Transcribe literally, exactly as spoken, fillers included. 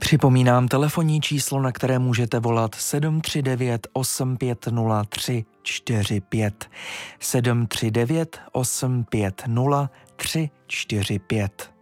Připomínám telefonní číslo, na které můžete volat sedm tři devět osm pět nula tři čtyři pět. sedm tři devět osm pět nula tři čtyři pět.